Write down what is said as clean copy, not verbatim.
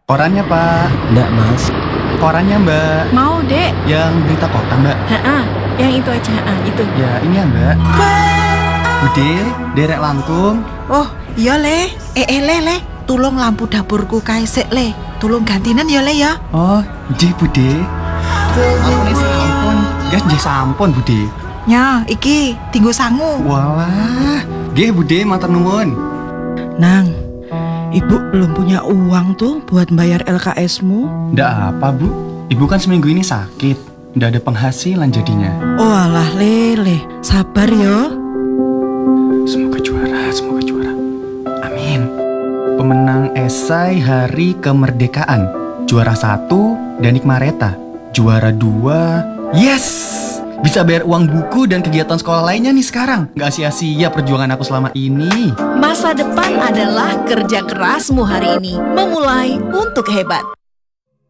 Korannya, Pak. Enggak, Mas. Korannya, Mbak. Mau, Dek? Yang berita kota, Mbak. Yang itu aja, itu. Ya, ini ya, Mbak. Bude, derek langkung. Oh, iya le. Le. Tulung lampu dapurku kae sik le. Tulung gantinan ya le ya. Oh, nggih, Bude. Ampun, sampun. Gas nggih sampun, Bude. Ya, iki tinggo sangu. Walah. Nggih, Bude, matur nuwun. Nang, ibu belum punya uang tuh buat bayar LKS-mu. Ndak apa, Bu. Ibu kan seminggu ini sakit. Ndak ada penghasilan jadinya. Oh alah lele, sabar yo. Semoga juara, semoga juara. Amin. Pemenang esai Hari Kemerdekaan. Juara 1, Danik Mareta. Juara 2, yes! Bisa bayar uang buku dan kegiatan sekolah lainnya nih sekarang. Gak sia-sia perjuangan aku selama ini. Masa depan adalah kerja kerasmu hari ini. Memulai untuk hebat.